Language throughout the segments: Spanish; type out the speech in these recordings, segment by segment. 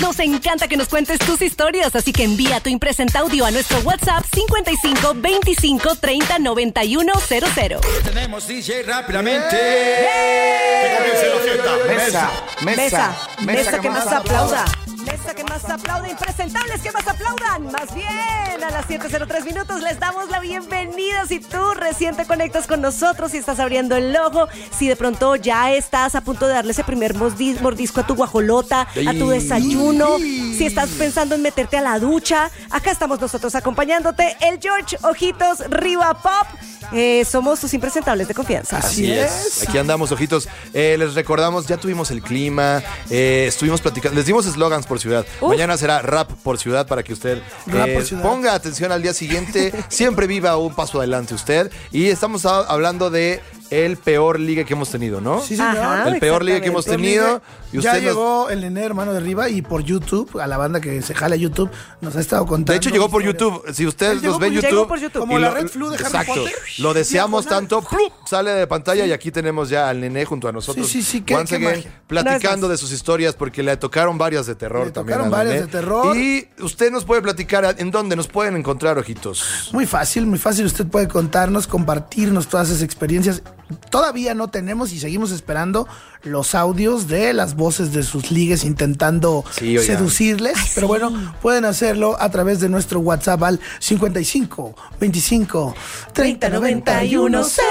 Nos encanta que nos cuentes tus historias, así que envía tu impresenta audio a nuestro WhatsApp 55 25 30 91 00. Tenemos DJ rápidamente. Que comience la fiesta. Mesa que más aplauda. Mesa que más aplauda, impresentables que más aplaudan. Más bien, a las 7:03 minutos les damos la bienvenida. Si tú recién te conectas con nosotros, si estás abriendo el ojo, si de pronto ya estás a punto de darle ese primer mordisco a tu guajolota, a tu desayuno, si estás pensando en meterte a la ducha, acá estamos nosotros acompañándote, el George Ojitos Riva Pop. Somos tus impresentables de confianza. Así es. Aquí andamos, ojitos. Les recordamos, ya tuvimos el clima, estuvimos platicando, les dimos eslogans por ciudad. Mañana será rap por ciudad para que usted ponga atención al día siguiente. Siempre viva un paso adelante usted. Y estamos hablando de el peor ligue que hemos tenido, ¿no? Sí, señor. Ajá, el peor ligue que hemos tenido. Y ya usted llegó el Nené, hermano de Riva, y por YouTube, a la banda que se jala YouTube, nos ha estado contando. De hecho, llegó por YouTube. Si usted nos ve en llegó YouTube. por YouTube. Como y la Red Flu de Harry exacto, Potter. lo deseamos Diagonal. tanto. ¡Plup! Sale de pantalla y aquí tenemos ya al Nené junto a nosotros. Sí, Once qué again, magia. platicando No de sus historias porque le tocaron varias de terror Le también. tocaron al varias Nené. de terror. Y usted nos puede platicar en dónde nos pueden encontrar, ojitos. Muy fácil. Usted puede contarnos, compartirnos todas esas experiencias. Todavía no tenemos y seguimos esperando los audios de las voces de sus ligues intentando Sí, oigan. seducirles. Pero bueno, pueden hacerlo a través de nuestro WhatsApp al 55 25 30 91 00.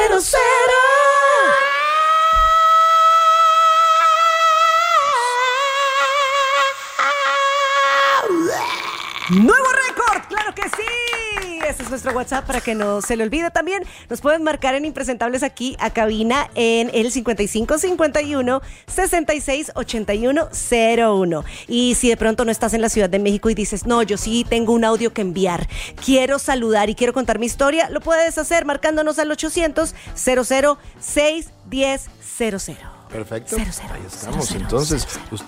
¡Nuevo récord! ¡Claro que sí! Ese es nuestro WhatsApp para que no se le olvide. También nos pueden marcar en Impresentables aquí a cabina en el 5551 66 81 01. Y si de pronto no estás en la Ciudad de México y dices, no, yo sí tengo un audio que enviar, quiero saludar y quiero contar mi historia, lo puedes hacer marcándonos al 800 00 610 00. Perfecto. 00, Ahí estamos. 00, Entonces, 00.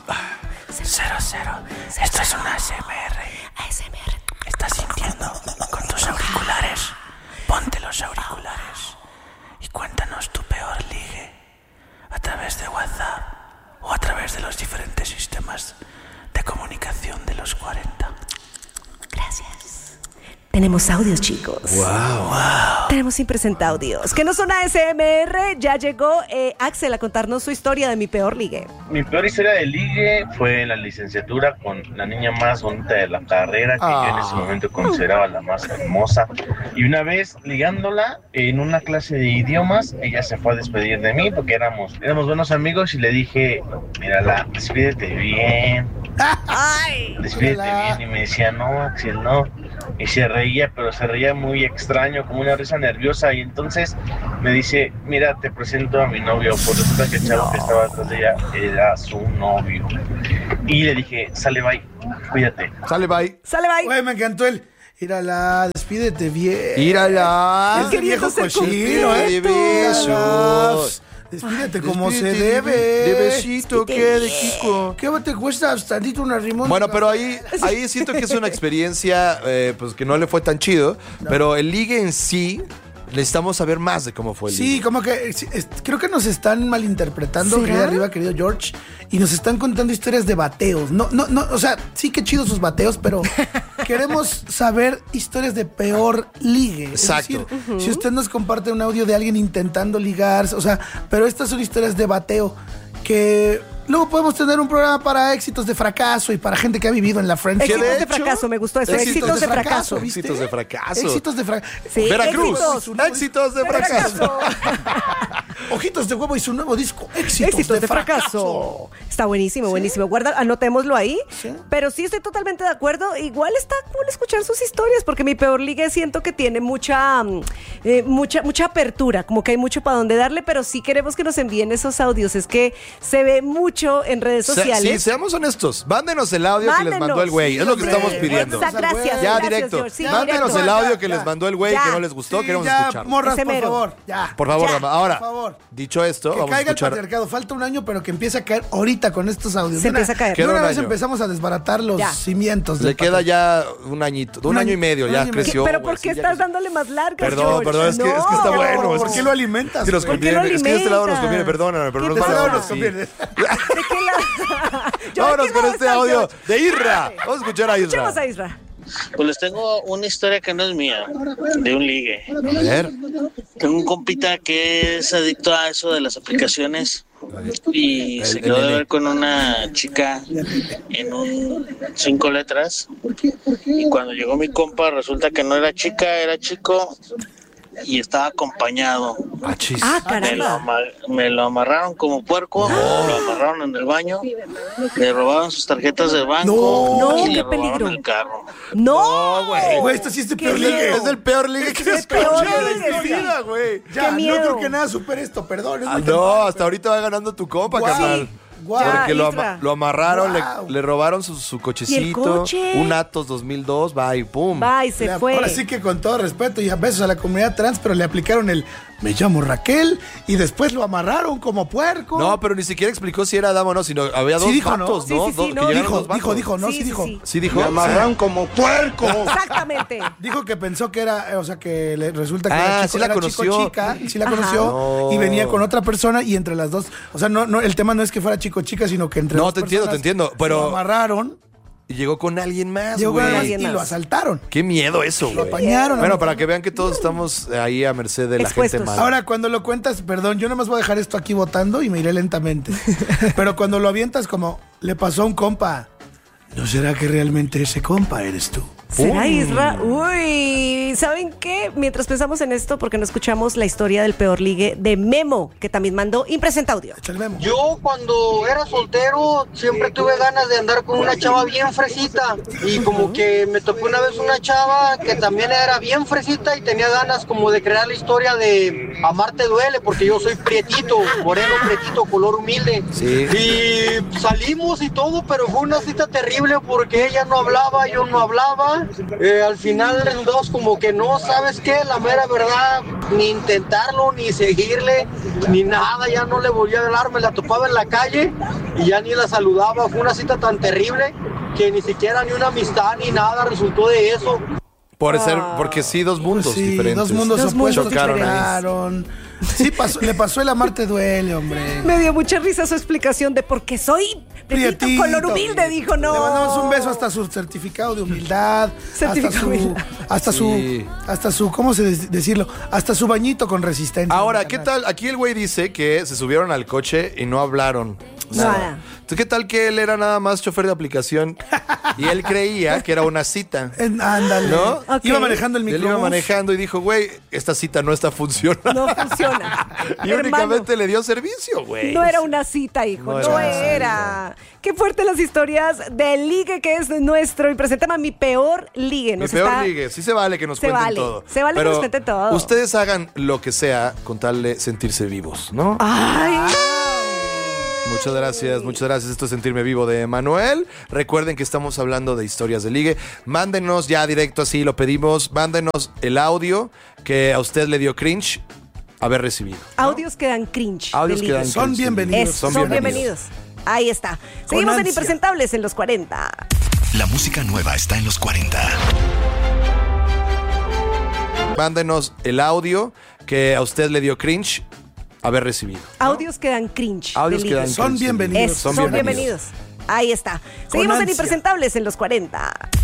00. Esto es un ASMR. ASMR. Estás sintiendo con tus auriculares. Ponte los auriculares y cuéntanos tu peor ligue a través de WhatsApp o a través de los diferentes sistemas de comunicación de los 40. Gracias. Tenemos audios, chicos. wow. Tenemos impresentaudios. Que no son ASMR. Ya llegó Axel a contarnos su historia de mi peor ligue. Mi peor historia de ligue fue en la licenciatura con la niña más bonita de la carrera, que yo en ese momento consideraba la más hermosa. Y una vez ligándola en una clase de idiomas, ella se fue a despedir de mí porque éramos buenos amigos y le dije, mírala, despídete bien. Despídete bien. Y me decía, no, Axel, no. Y se reía, pero se reía muy extraño, como una risa nerviosa. Y entonces me dice, mira, te presento a mi novio. Por resulta que el chavo que estaba atrás de ella era su novio. Y le dije, sale, bye, cuídate. Sale, bye. Sale, bye. Güey, me encantó el. Írala, despídete bien. Írala. Es de viejo cochino, De besos. Despídete como se Despídete debe. De besito, ¿qué? De Kiko. ¿Qué te cuesta tantito una rimón? Bueno, pero ahí siento que es una experiencia pues que no le fue tan chido, pero el ligue en sí necesitamos saber más de cómo fue el Sí, ligue. como que creo que nos están malinterpretando, ¿Será? querido arriba, querido George, y nos están contando historias de bateos. No, o sea, sí que chidos sus bateos, pero queremos saber historias de peor ligue. Exacto. Es decir, si usted nos comparte un audio de alguien intentando ligarse, o sea, pero estas son historias de bateo que luego podemos tener un programa para éxitos de fracaso y para gente que ha vivido en la friendship. Éxitos de de hecho, fracaso, me gustó eso. Éxitos de fracaso. ¿viste? Éxitos de fracaso. Éxitos de fracaso. Sí, Veracruz. éxitos. Éxitos de fracaso. Ojitos de Huevo y su nuevo disco, Éxitos de fracaso. Está buenísimo, buenísimo. Guarda, anotémoslo ahí. Sí. Pero sí estoy totalmente de acuerdo. Igual está cool escuchar sus historias, porque mi peor ligue siento que tiene mucha apertura, como que hay mucho para donde darle, pero sí queremos que nos envíen esos audios. Es que se ve mucho en redes sociales. Sí, seamos honestos. Mándenos el audio que les Mándenos. mandó el güey. Es lo que Sí, estamos hombre. pidiendo. Exacto, gracias. Ya gracias, directo. George. Sí, Mándenos directo. el audio que Ya. les mandó el güey Ya. que no les gustó. Sí, Queremos ya, escucharlo. morras, Ese por mero. favor, ya. Por favor, Ya. dama. Ahora, Por favor. dicho esto, Que vamos a caiga el escuchar. patriarcado. Falta un año, pero que empiece a caer ahorita con estos audios. Se empieza a caer. De Queda una un vez año. empezamos a desbaratar los Ya. cimientos. Le del queda patriarcado. ya un añito, un Un año y año- medio, un ya año y creció. Pero güey, ¿por qué sí, ya estás creció. dándole más largas, Perdón, George? es que está bueno. ¿Por qué lo alimentas? Si nos güey? ¿Por qué conviene. lo Es que de este lado nos alimentas? conviene, perdóname, pero ¿Qué no te es pasa? mala onda, Nos sí. conviene. ¿De qué lado? Vámonos con este audio de Isra. Vamos a escuchar a Isra. Escuchemos a Isra. Pues les tengo una historia que no es mía, de un ligue. A ver. Tengo un compita que es adicto a eso de las aplicaciones y se quedó de ver con una chica en un 5 letras. Y cuando llegó mi compa, resulta que no era chica, era chico y estaba acompañado. Caramba. Me lo amarraron como puerco, lo amarraron en el baño, le robaron sus tarjetas de banco No, y qué le robaron peligro. el carro. No, Güey, esto sí es de Qué peor ligue. miedo. Es el peor ligue que he el peor escuchado en ligue, mi sí. vida, güey. Ya, no miedo. creo que nada supere esto, perdón. Es muy No, temprano, hasta ahorita va ganando tu compa, Guau. carnal. Guau. Porque Isra. lo amarraron, Guau. le robaron su cochecito, ¿Y el coche? un Atos 2002, va y pum. Bye, se fue. Ahora sí que con todo respeto y a besos a la comunidad trans, pero le aplicaron el me llamo Raquel y después lo amarraron como puerco. No, pero ni siquiera explicó si era dama o no, sino había Sí dos dijo, ¿no? vatos, Sí, ¿no? sí, sí, Que no. llegaron dijo, dos vatos. dijo, no, sí dijo. Sí dijo. como puerco. Exactamente. Dijo que pensó que era, o sea, que resulta que Ah, era chico, sí la era conoció. chico-chica, sí la conoció No. y venía con otra persona y entre las dos, o sea, no, el tema no es que fuera chico-chica, sino que entre No, dos te entiendo, personas te entiendo, pero- lo amarraron, Y llegó con alguien más, llegó con güey. alguien y más. lo asaltaron. Qué miedo eso, Lo güey. apañaron. Bueno, amigo. para que vean que todos estamos ahí a merced de la Expuestos. gente mala. Ahora, cuando lo cuentas, perdón, yo nomás voy a dejar esto aquí votando y me iré lentamente. Pero cuando lo avientas como le pasó a un compa, ¿no será que realmente ese compa eres tú? ¿Será Isra? Uy, ¿saben qué? Mientras pensamos en esto, porque no escuchamos la historia del peor ligue de Memo, que también mandó impresenta audio. Echa el memo. Yo cuando era soltero siempre tuve ganas de andar con una chava bien fresita y como que me tocó una vez una chava que también era bien fresita y tenía ganas como de crear la historia de Amarte duele porque yo soy prietito, moreno prietito, color humilde. Sí. Y salimos y todo, pero fue una cita terrible porque ella no hablaba, yo no hablaba. Al final resultamos como que no, ¿sabes qué? La mera verdad, ni intentarlo, ni seguirle, ni nada, ya no le volví a hablar, me la topaba en la calle y ya ni la saludaba. Fue una cita tan terrible que ni siquiera ni una amistad ni nada resultó de eso. Porque sí, dos mundos Sí, diferentes. dos mundos Dos opuestos mundos chocaron ahí. chocaron. Sí, le pasó el Amarte duele, hombre. Me dio mucha risa su explicación de por qué soy prietito, Prietito. color humilde, dijo no. Le mandamos un beso hasta su certificado de humildad, Certificado de humildad. Sí. hasta su, ¿cómo se decirlo? Hasta su bañito con resistencia. Ahora, ¿qué tal? Aquí el güey dice que se subieron al coche y no hablaron. Nada. Entonces, ¿qué tal que él era nada más chofer de aplicación y él creía que era una cita? Ándale. ¿No? Ok. Iba manejando el Y él microbús. iba manejando y dijo, güey, esta cita no está funcionando. No funciona. Y Hermano, únicamente le dio servicio, güey. no era una cita, hijo. No era. Qué fuerte las historias del ligue que es nuestro. Y presentamos mi peor ligue. Mi Nos peor está- ligue. Sí se vale que nos Se cuenten vale. todo. Se vale que Pero nos cuenten todo. Ustedes hagan lo que sea con tal de sentirse vivos, ¿no? Ay. Muchas gracias, muchas gracias. Esto es Sentirme Vivo de Manuel. Recuerden que estamos hablando de historias de ligue. Mándenos ya directo, así lo pedimos. Mándenos el audio que a usted le dio cringe haber recibido. Audios que dan cringe. Audios de que dan ligue. Son cringe de bienvenidos. ligue. Son bienvenidos. Ahí está. Seguimos en ansia. Impresentables en los 40. La música nueva está en los 40. Mándenos el audio que a usted le dio cringe haber recibido. Audios que dan cringe. Audios de que dan ligue. Son cringe de ligue. bienvenidos. Son bienvenidos. Ahí está. Seguimos en ansia. Impresentables en los 40.